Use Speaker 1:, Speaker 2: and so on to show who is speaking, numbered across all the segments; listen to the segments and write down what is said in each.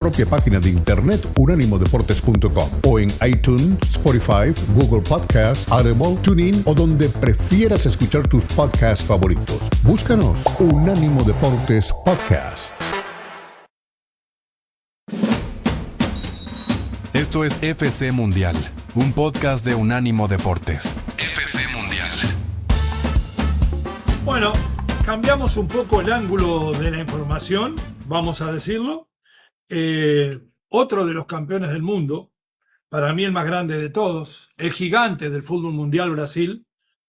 Speaker 1: propia página de internet unánimodeportes.com o en iTunes, Spotify, Google Podcasts, Audible, TuneIn o donde prefieras escuchar tus podcasts favoritos. Búscanos Unánimo Deportes Podcast.
Speaker 2: Esto es FC Mundial, un podcast de Unánimo Deportes. FC Mundial.
Speaker 3: Bueno, cambiamos un poco el ángulo de la información, vamos a decirlo. Otro de los campeones del mundo, para mí el más grande de todos, el gigante del fútbol mundial, Brasil.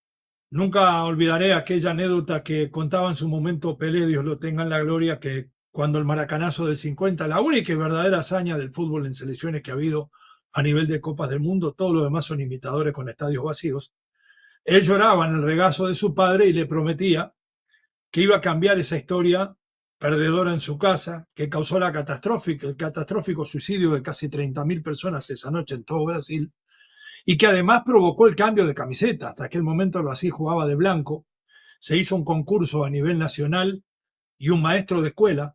Speaker 3: Nunca olvidaré aquella anécdota que contaba en su momento Pelé, Dios lo tenga en la gloria, que cuando el maracanazo del 50, la única y verdadera hazaña del fútbol en selecciones que ha habido a nivel de Copas del Mundo, todos los demás son imitadores con estadios vacíos, él lloraba en el regazo de su padre y le prometía que iba a cambiar esa historia perdedora en su casa, que causó el catastrófico suicidio de casi 30.000 personas esa noche en todo Brasil, y que además provocó el cambio de camiseta. Hasta aquel momento el Brasil jugaba de blanco. Se hizo un concurso a nivel nacional y un maestro de escuela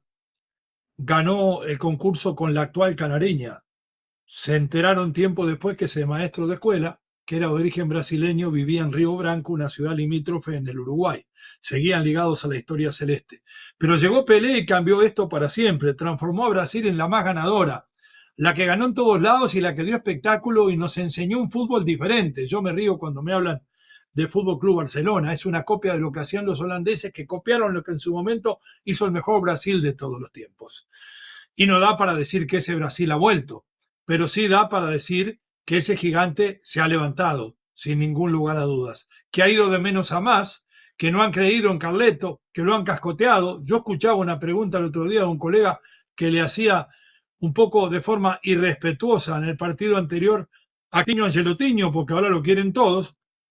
Speaker 3: ganó el concurso con la actual canareña. Se enteraron tiempo después que ese maestro de escuela, que era de origen brasileño, vivía en Río Branco, una ciudad limítrofe en el Uruguay. Seguían ligados a la historia celeste. Pero llegó Pelé y cambió esto para siempre. Transformó a Brasil en la más ganadora, la que ganó en todos lados y la que dio espectáculo y nos enseñó un fútbol diferente. Yo me río cuando me hablan de Fútbol Club Barcelona. Es una copia de lo que hacían los holandeses, que copiaron lo que en su momento hizo el mejor Brasil de todos los tiempos. Y no da para decir que ese Brasil ha vuelto, pero sí da para decir que ese gigante se ha levantado, sin ningún lugar a dudas, que ha ido de menos a más, que no han creído en Carleto, que lo han cascoteado. Yo escuchaba una pregunta el otro día de un colega que le hacía un poco de forma irrespetuosa en el partido anterior a Tiño Angelotiño, porque ahora lo quieren todos,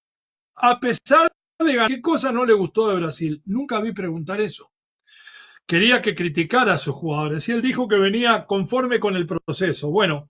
Speaker 3: a pesar de qué cosa no le gustó de Brasil. Nunca vi preguntar eso. Quería que criticara a sus jugadores y él dijo que venía conforme con el proceso. Bueno,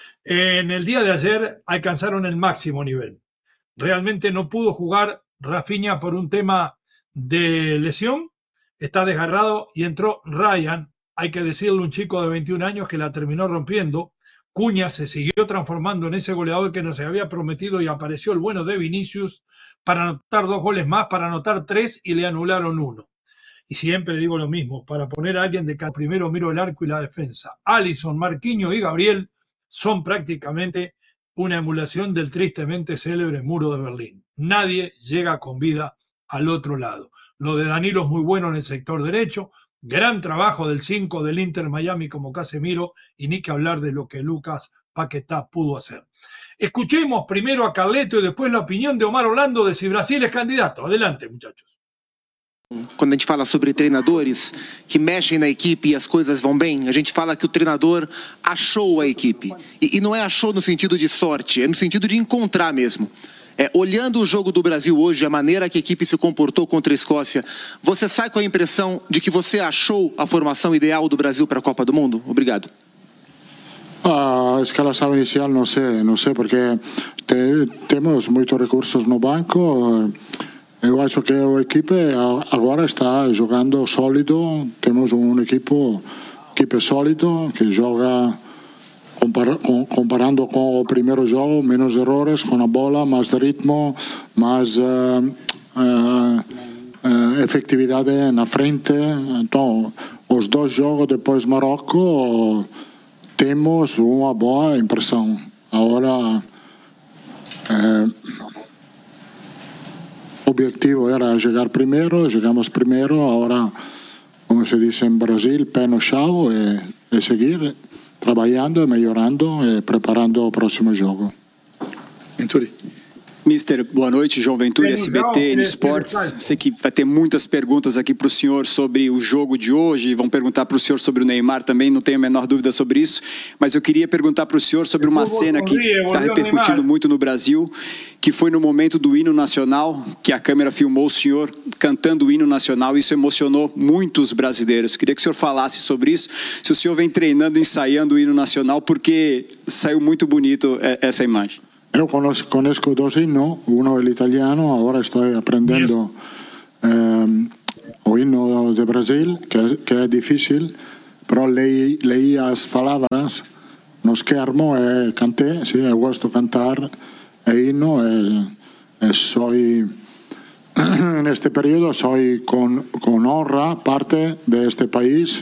Speaker 3: en el día de ayer alcanzaron el máximo nivel. Realmente no pudo jugar Rafinha por un tema de lesión, está desgarrado, y entró Ryan, hay que decirle, un chico de 21 años que la terminó rompiendo. Cunha se siguió transformando en ese goleador que nos había prometido y apareció el bueno de Vinicius para anotar 2 goles más, para anotar 3 y le anularon 1. Y siempre digo lo mismo, para poner a alguien de cada primero miro el arco y la defensa. Alisson, Marquinhos y Gabriel son prácticamente una emulación del tristemente célebre muro de Berlín. Nadie llega con vida al otro lado. Lo de Danilo es muy bueno en el sector derecho, gran trabajo del 5 del Inter Miami como Casemiro, y ni que hablar de lo que Lucas Paquetá pudo hacer. Escuchemos primero a Carleto y después la opinión de Omar Orlando de si Brasil es candidato. Adelante, muchachos.
Speaker 4: Quando a gente fala sobre treinadores que mexem na equipe e as coisas vão bem, a gente fala que o treinador achou a equipe. E não é achou no sentido de sorte, é no sentido de encontrar mesmo. Olhando o jogo do Brasil hoje, a maneira que a equipe se comportou contra a Escócia, você sai com a impressão de que você achou a formação ideal do Brasil para a Copa do Mundo? Obrigado.
Speaker 5: A escalação inicial não sei porque temos muitos recursos no banco. Eu acho que a equipe agora está jogando sólido. Temos equipe sólido que joga comparando com o primeiro jogo, menos errores com a bola, mais ritmo, mais efetividade na frente. Então, os 2 jogos depois do Marrocos temos uma boa impressão. Agora, o objetivo era chegar primeiro, chegamos primeiro. Agora, como se diz em Brasil, pé no chão e seguir trabalhando, melhorando e preparando o próximo jogo.
Speaker 6: Venturi. Mister, boa noite. João Venturi, SBT Esportes. Sei que vai ter muitas perguntas aqui para o senhor sobre o jogo de hoje. Vão perguntar para o senhor sobre o Neymar também, não tenho a menor dúvida sobre isso. Mas eu queria perguntar para o senhor sobre uma cena que está repercutindo muito no Brasil, que foi no momento do hino nacional, que a câmera filmou o senhor cantando o hino nacional. Isso emocionou muitos brasileiros. Queria que o senhor falasse sobre isso. Se o senhor vem treinando, ensaiando o hino nacional, porque saiu muito bonito essa imagem.
Speaker 5: Eu conozco 2 hinos, uno el italiano, ahora estoy aprendiendo o himno de Brasil, que es difícil, però leí as palabras no schermo e canté, sì, e gosto cantar e inno e soy en este periodo soy con honra parte de este país,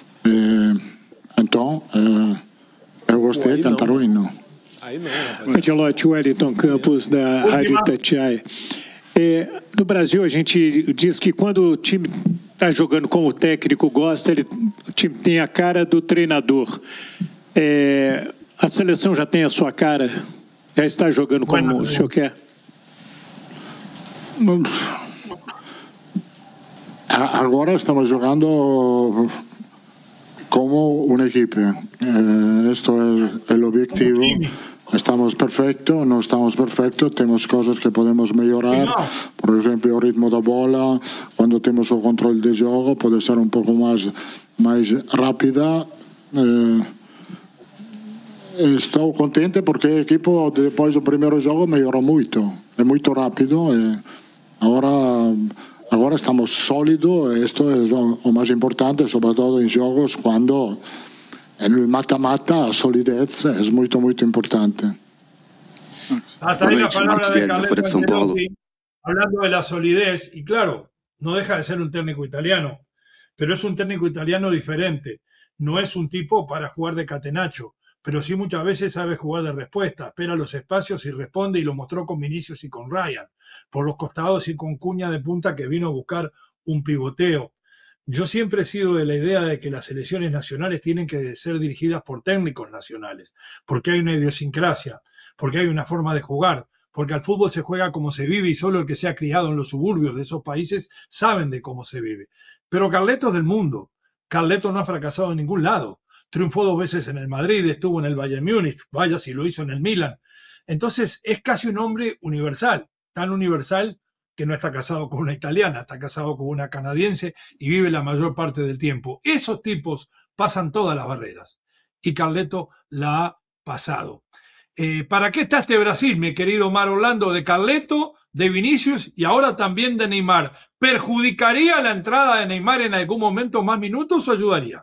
Speaker 5: então eu gostei de cantar o hino.
Speaker 7: Ancelotti, Wellington Campos, da Rádio Itatiaia. No Brasil, a gente diz que quando o time está jogando como o técnico gosta, o time tem a cara do treinador. A seleção já tem a sua cara? Já está jogando como o senhor quer?
Speaker 5: Agora estamos jogando como una equipe. Esto es el objetivo. Estamos perfectos, no estamos perfectos, tenemos cosas que podemos mejorar. Por ejemplo, el ritmo de bola, cuando tenemos el control de juego, puede ser un poco más rápida. Estou contente porque o equipo, depois do primeiro jogo, melhorou muito. É muito rápido. Agora estamos sólidos. Isto é o mais importante, sobretudo em jogos quando no mata-mata a solidez é muito, muito importante.
Speaker 3: Hasta ahí la palabra de Carleto Ancelotti, hablando de la solidez, y claro, no deja de ser un técnico italiano, pero es un técnico italiano diferente. No es un tipo para jugar de catenacho, pero sí muchas veces sabe jugar de respuesta, espera los espacios y responde, y lo mostró con Vinicius y con Ryan, por los costados y con Cuña de punta, que vino a buscar un pivoteo. Yo siempre he sido de la idea de que las selecciones nacionales tienen que ser dirigidas por técnicos nacionales, porque hay una idiosincrasia, porque hay una forma de jugar, porque al fútbol se juega como se vive y solo el que se ha criado en los suburbios de esos países saben de cómo se vive. Pero Carleto es del mundo. Carleto no ha fracasado en ningún lado. Triunfó 2 veces en el Madrid, estuvo en el Bayern Múnich, vaya si lo hizo en el Milan. Entonces es casi un hombre universal, tan universal que no está casado con una italiana, está casado con una canadiense y vive la mayor parte del tiempo. Esos tipos pasan todas las barreras y Carleto la ha pasado. ¿Para qué está este Brasil, mi querido Omar Orlando? De Carleto, de Vinicius y ahora también de Neymar. ¿Perjudicaría la entrada de Neymar en algún momento más minutos o ayudaría?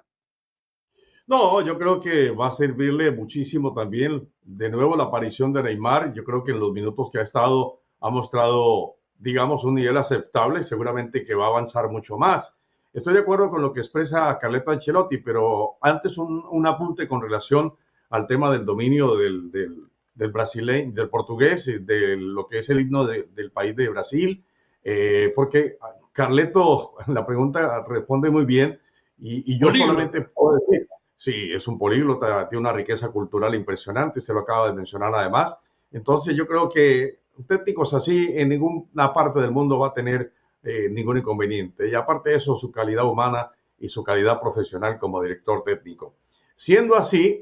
Speaker 8: No, yo creo que va a servirle muchísimo también. De nuevo, la aparición de Neymar, yo creo que en los minutos que ha estado ha mostrado, digamos, un nivel aceptable, seguramente que va a avanzar mucho más. Estoy de acuerdo con lo que expresa Carleto Ancelotti, pero antes un apunte con relación al tema del dominio del brasileño, del portugués, de lo que es el himno del país de Brasil, porque Carleto, la pregunta responde muy bien, y yo solamente puedo decir, sí, es un políglota, tiene una riqueza cultural impresionante, se lo acaba de mencionar además. Entonces yo creo que técnicos así en ninguna parte del mundo va a tener ningún inconveniente. Y aparte de eso, su calidad humana y su calidad profesional como director técnico. Siendo así,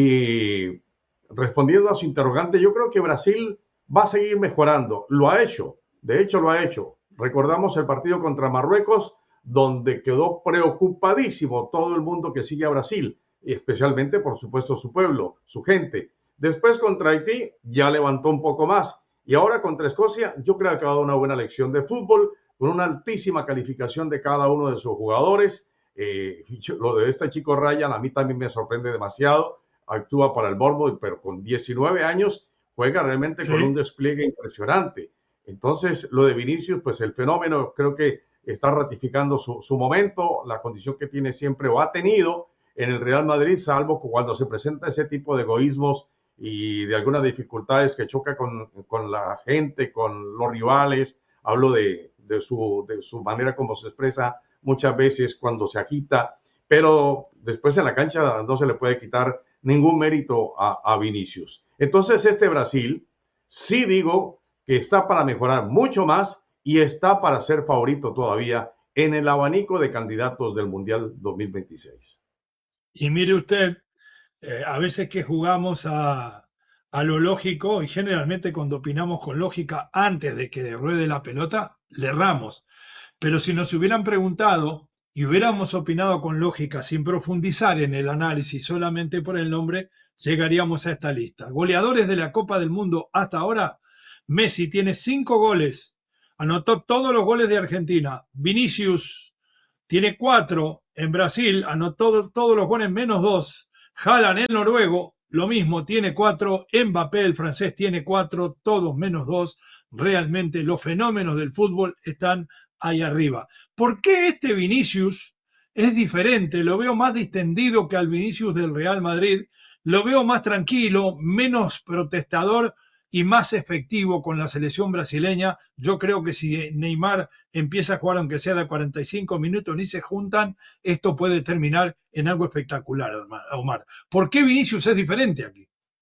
Speaker 8: y respondiendo a su interrogante, yo creo que Brasil va a seguir mejorando. Lo ha hecho, de hecho lo ha hecho. Recordamos el partido contra Marruecos, donde quedó preocupadísimo todo el mundo que sigue a Brasil, y especialmente, por supuesto, su pueblo, su gente. Después contra Haití ya levantó un poco más, y ahora contra Escocia yo creo que ha dado una buena lección de fútbol, con una altísima calificación de cada uno de sus jugadores. Lo de este chico Ryan a mí también me sorprende demasiado. Actúa para el Bournemouth, pero con 19 años juega realmente con un despliegue impresionante. Entonces, lo de Vinicius, pues el fenómeno creo que está ratificando su momento, la condición que tiene siempre o ha tenido en el Real Madrid, salvo cuando se presenta ese tipo de egoísmos y de algunas dificultades que choca con la gente, con los rivales. Hablo de su manera como se expresa muchas veces cuando se agita, pero después en la cancha no se le puede quitar ningún mérito a Vinicius. Entonces este Brasil, sí digo que está para mejorar mucho más y está para ser favorito todavía en el abanico de candidatos del Mundial 2026.
Speaker 3: Y mire usted, a veces que jugamos a lo lógico, y generalmente cuando opinamos con lógica antes de que ruede la pelota, le erramos. Pero si nos hubieran preguntado y hubiéramos opinado con lógica sin profundizar en el análisis solamente por el nombre, llegaríamos a esta lista. Goleadores de la Copa del Mundo hasta ahora, Messi tiene 5 goles, anotó todos los goles de Argentina. Vinicius tiene 4, en Brasil anotó todos los goles menos 2. Haaland, el noruego, lo mismo, tiene 4. Mbappé, el francés, tiene 4, todos menos 2. Realmente los fenómenos del fútbol están ahí arriba. ¿Por qué este Vinicius es diferente? Lo veo más distendido que al Vinicius del Real Madrid. Lo veo más tranquilo, menos protestador y más efectivo con la selección brasileña. Yo creo que si Neymar empieza a jugar, aunque sea de 45 minutos, ni se juntan, esto puede terminar en algo espectacular, Omar. ¿Por qué Vinicius es diferente aquí?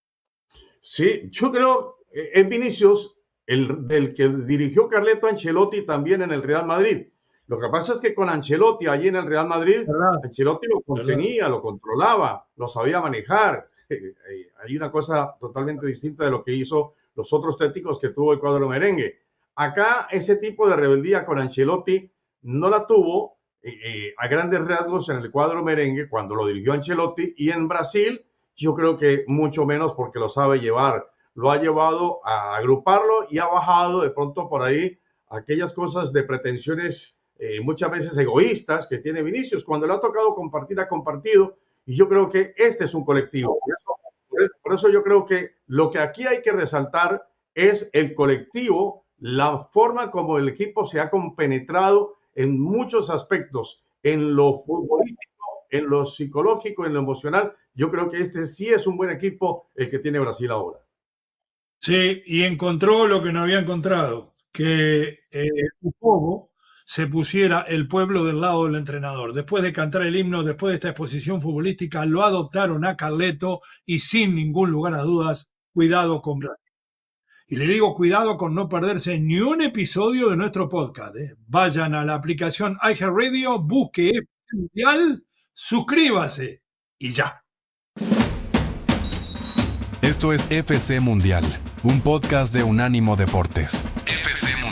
Speaker 8: Sí, yo creo es Vinicius el que dirigió Carleto Ancelotti también en el Real Madrid. Lo que pasa es que con Ancelotti allí en el Real Madrid, Ancelotti lo contenía, lo controlaba, lo sabía manejar. Hay una cosa totalmente distinta de lo que hizo los otros técnicos que tuvo el cuadro merengue. Acá ese tipo de rebeldía con Ancelotti no la tuvo a grandes rasgos en el cuadro merengue cuando lo dirigió Ancelotti, y en Brasil yo creo que mucho menos, porque lo sabe llevar. Lo ha llevado a agruparlo y ha bajado de pronto por ahí aquellas cosas de pretensiones muchas veces egoístas que tiene Vinicius cuando le ha tocado compartir, ha compartido. Y yo creo que este es un colectivo. Por eso yo creo que lo que aquí hay que resaltar es el colectivo, la forma como el equipo se ha compenetrado en muchos aspectos, en lo futbolístico, en lo psicológico, en lo emocional. Yo creo que este sí es un buen equipo el que tiene Brasil ahora.
Speaker 3: Sí, y encontró lo que no había encontrado, que un poco se pusiera el pueblo del lado del entrenador. Después de cantar el himno, después de esta exposición futbolística, lo adoptaron a Carleto y sin ningún lugar a dudas, cuidado con Brasil. Y le digo cuidado con no perderse ni un episodio de nuestro podcast. Vayan a la aplicación iHeartRadio, busque FC Mundial, suscríbase y ya.
Speaker 2: Esto es FC Mundial, un podcast de Unánimo Deportes. FC Mundial.